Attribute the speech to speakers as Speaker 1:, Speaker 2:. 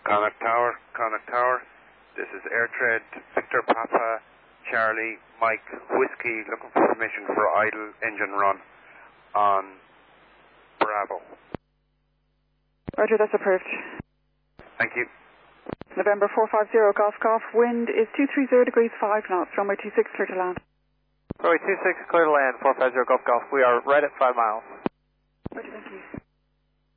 Speaker 1: Connacht Tower. This is AirTrade, Victor Papa, Charlie, Mike, Whiskey, looking for permission for idle engine run on Bravo.
Speaker 2: Roger, that's approved.
Speaker 1: Thank you.
Speaker 2: November 450 Golf Golf, wind is 230 degrees 5 knots, runway 26 clear to land.
Speaker 3: Runway 26 clear to land, 450 Golf Golf. We are right at 5 miles.
Speaker 2: Roger, thank you.